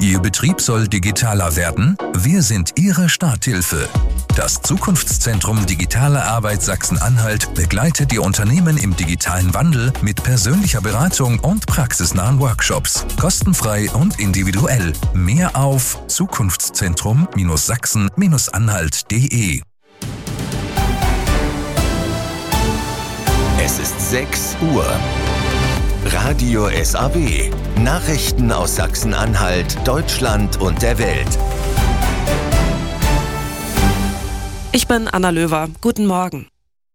Ihr Betrieb soll digitaler werden? Wir sind Ihre Starthilfe. Das Zukunftszentrum Digitale Arbeit Sachsen-Anhalt begleitet Ihr Unternehmen im digitalen Wandel mit persönlicher Beratung und praxisnahen Workshops. Kostenfrei und individuell. Mehr auf zukunftszentrum-sachsen-anhalt.de. Es ist 6 Uhr. Radio SAW. Nachrichten aus Sachsen-Anhalt, Deutschland und der Welt. Ich bin Anna Löwer. Guten Morgen.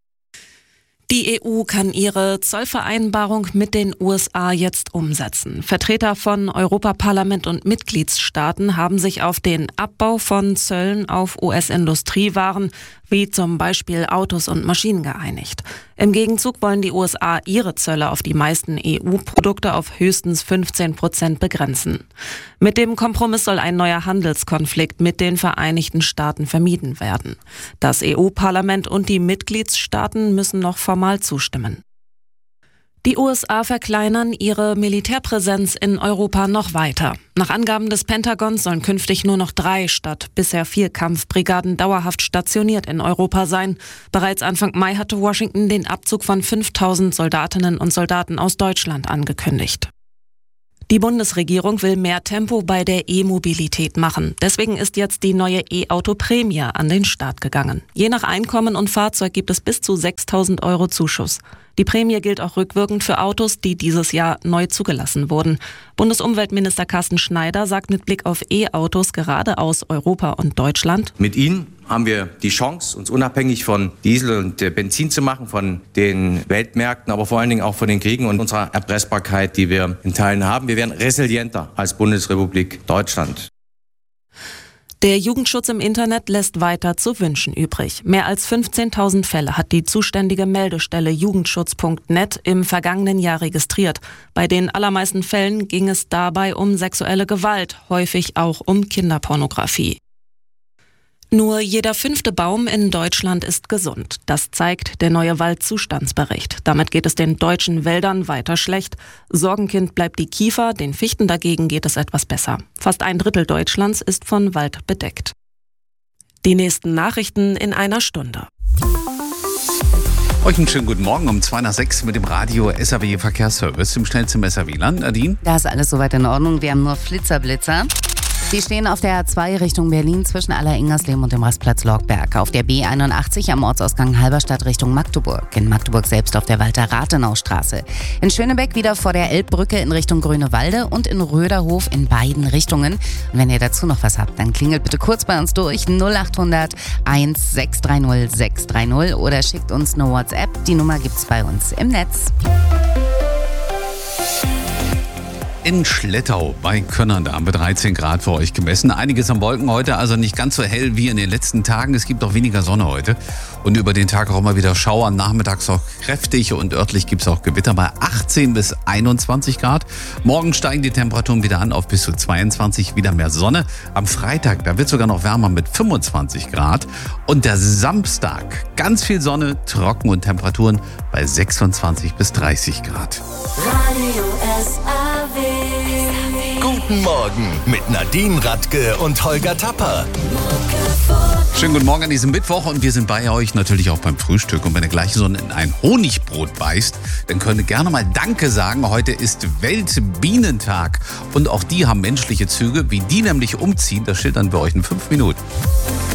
Die EU kann ihre Zollvereinbarung mit den USA jetzt umsetzen. Vertreter von Europaparlament und Mitgliedstaaten haben sich auf den Abbau von Zöllen auf US-Industriewaren wie zum Beispiel Autos und Maschinen geeinigt. Im Gegenzug wollen die USA ihre Zölle auf die meisten EU-Produkte auf höchstens 15% begrenzen. Mit dem Kompromiss soll ein neuer Handelskonflikt mit den Vereinigten Staaten vermieden werden. Das EU-Parlament und die Mitgliedstaaten müssen noch formal zustimmen. Die USA verkleinern ihre Militärpräsenz in Europa noch weiter. Nach Angaben des Pentagons sollen künftig nur noch 3 statt bisher 4 Kampfbrigaden dauerhaft stationiert in Europa sein. Bereits Anfang Mai hatte Washington den Abzug von 5.000 Soldatinnen und Soldaten aus Deutschland angekündigt. Die Bundesregierung will mehr Tempo bei der E-Mobilität machen. Deswegen ist jetzt die neue E-Auto-Prämie an den Start gegangen. Je nach Einkommen und Fahrzeug gibt es bis zu 6.000 € Zuschuss. Die Prämie gilt auch rückwirkend für Autos, die dieses Jahr neu zugelassen wurden. Bundesumweltminister Carsten Schneider sagt mit Blick auf E-Autos gerade aus Europa und Deutschland: Mit ihnen haben wir die Chance, uns unabhängig von Diesel und Benzin zu machen, von den Weltmärkten, aber vor allen Dingen auch von den Kriegen und unserer Erpressbarkeit, die wir in Teilen haben. Wir werden resilienter als Bundesrepublik Deutschland. Der Jugendschutz im Internet lässt weiter zu wünschen übrig. Mehr als 15.000 Fälle hat die zuständige Meldestelle jugendschutz.net im vergangenen Jahr registriert. Bei den allermeisten Fällen ging es dabei um sexuelle Gewalt, häufig auch um Kinderpornografie. Nur jeder 5. Baum in Deutschland ist gesund. Das zeigt der neue Waldzustandsbericht. Damit geht es den deutschen Wäldern weiter schlecht. Sorgenkind bleibt die Kiefer, den Fichten dagegen geht es etwas besser. Fast 1/3 Deutschlands ist von Wald bedeckt. Die nächsten Nachrichten in einer Stunde. Euch einen schönen guten Morgen um 5:02 mit dem Radio SAW Verkehrsservice im schnellsten SAW-Land. Nadine? Da ist alles soweit in Ordnung. Wir haben nur Flitzer. Sie stehen auf der A2 Richtung Berlin zwischen Aller-Ingersleben und dem Rastplatz Lorgberg. Auf der B81 am Ortsausgang Halberstadt Richtung Magdeburg. In Magdeburg selbst auf der Walter-Rathenau-Straße. In Schönebeck wieder vor der Elbbrücke in Richtung Grünewalde und in Röderhof in beiden Richtungen. Und wenn ihr dazu noch was habt, dann klingelt bitte kurz bei uns durch 0800 1630 630 oder schickt uns eine WhatsApp. Die Nummer gibt's bei uns im Netz. In Schlettau bei Könnern, da haben wir 13 Grad für euch gemessen. Einiges am Wolken heute, also nicht ganz so hell wie in den letzten Tagen. Es gibt auch weniger Sonne heute und über den Tag auch immer wieder Schauer. Nachmittags auch kräftig und örtlich gibt es auch Gewitter bei 18 bis 21 Grad. Morgen steigen die Temperaturen wieder an auf bis zu 22, wieder mehr Sonne. Am Freitag, da wird es sogar noch wärmer mit 25 Grad. Und der Samstag, ganz viel Sonne, trocken und Temperaturen bei 26 bis 30 Grad. Radio SAW. Guten Morgen mit Nadine Radke und Holger Tapper. Schönen guten Morgen an diesem Mittwoch und wir sind bei euch natürlich auch beim Frühstück. Und wenn ihr gleich so in ein Honigbrot beißt, dann könnt ihr gerne mal Danke sagen. Heute ist Weltbienentag und auch die haben menschliche Züge. Wie die nämlich umziehen, das schildern wir euch in 5 Minuten.